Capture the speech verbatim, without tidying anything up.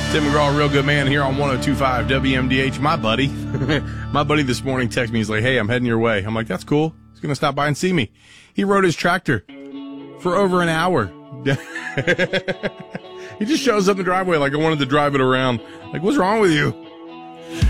Tim McGraw, real good man here on one oh two point five W M D H. My buddy, my buddy this morning texted me. He's like, hey, I'm heading your way. I'm like, that's cool. He's going to stop by and see me. He rode his tractor for over an hour. He just shows up in the driveway like I wanted to drive it around. Like, what's wrong with you?